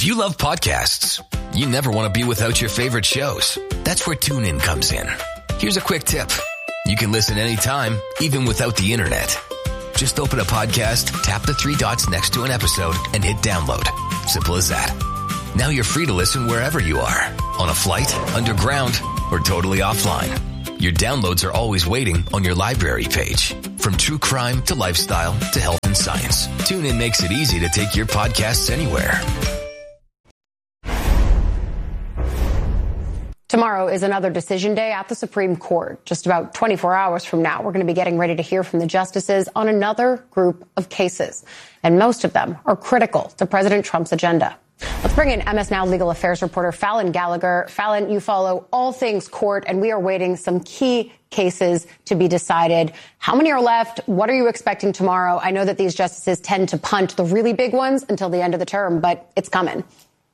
If you love podcasts, you never want to be without your favorite shows. That's where TuneIn comes in. Here's a quick tip. You can listen anytime, even without the internet. Just open a podcast, tap the 3 dots next to an episode, and hit download. Simple as that. Now you're free to listen wherever you are. On a flight, underground, or totally offline. Your downloads are always waiting on your library page. From true crime to lifestyle to health and science, TuneIn makes it easy to take your podcasts anywhere. Tomorrow is another decision day at the Supreme Court. Just about 24 hours from now, we're going to be getting ready to hear from the justices on another group of cases. And most of them are critical to President Trump's agenda. Let's bring in MS Now legal affairs reporter Fallon Gallagher. Fallon, you follow all things court, and we are waiting some key cases to be decided. How many are left? What are you expecting tomorrow? I know that these justices tend to punt the really big ones until the end of the term, but it's coming.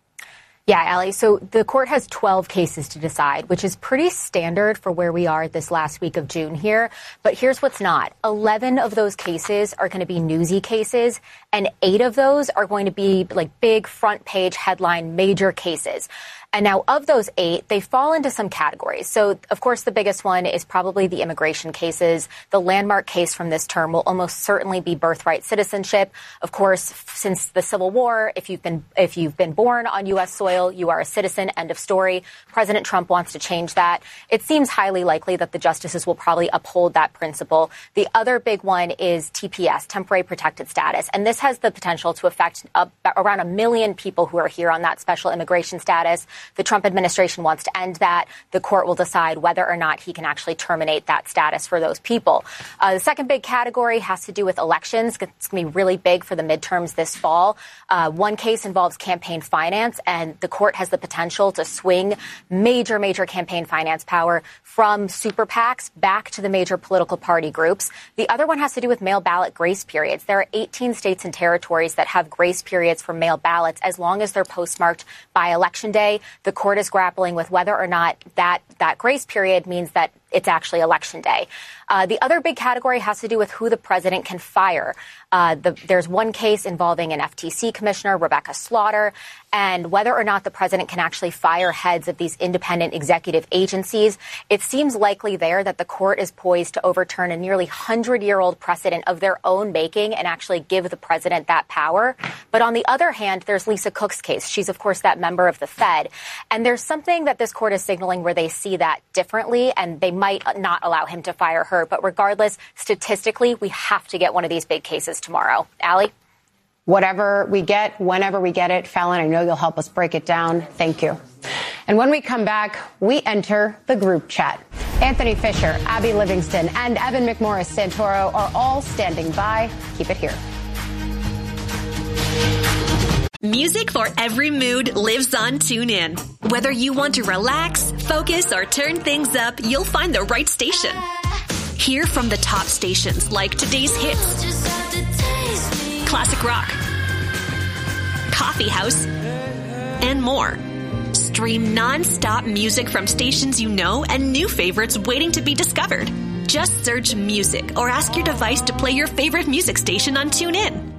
Yeah, Allie. So the court has 12 cases to decide, which is pretty standard for where we are this last week of June here. But here's what's not. 11 of those cases are going to be newsy cases, and 8 of those are going to be like big front page headline major cases. And now of those 8, they fall into some categories. So, of course, the biggest one is probably the immigration cases. The landmark case from this term will almost certainly be birthright citizenship. Of course, since the Civil War, if you've been born on U.S. soil, you are a citizen, end of story. President Trump wants to change that. It seems highly likely that the justices will probably uphold that principle. The other big one is TPS, temporary protected status. And this has the potential to affect around 1 million people who are here on that special immigration status. The Trump administration wants to end that. The court will decide whether or not he can actually terminate that status for those people. The second big category has to do with elections. It's going to be really big for the midterms this fall. One case involves campaign finance, and the court has the potential to swing major campaign finance power from super PACs back to the major political party groups. The other one has to do with mail ballot grace periods. There are 18 states and territories that have grace periods for mail ballots as long as they're postmarked by Election Day. The court is grappling with whether or not that grace period means that it's actually Election Day. The other big category has to do with who the president can fire. There's one case involving an FTC commissioner, Rebecca Slaughter, and whether or not the president can actually fire heads of these independent executive agencies. It seems likely there that the court is poised to overturn a nearly 100-year-old precedent of their own making and actually give the president that power. But on the other hand, there's Lisa Cook's case. She's, of course, that member of the Fed. And there's something that this court is signaling where they see that differently, and they might not allow him to fire her. But regardless, statistically, we have to get one of these big cases tomorrow. Allie? Whatever we get, whenever we get it, Fallon, I know you'll help us break it down. Thank you. And when we come back, we enter the group chat. Anthony Fisher, Abby Livingston, and Evan McMorris Santoro are all standing by. Keep it here. Music for every mood lives on TuneIn. Whether you want to relax, focus, or turn things up, you'll find the right station. Hear from the top stations like today's hits, classic rock, coffee house, and more. Stream non-stop music from stations you know and new favorites waiting to be discovered. Just search music or ask your device to play your favorite music station on TuneIn.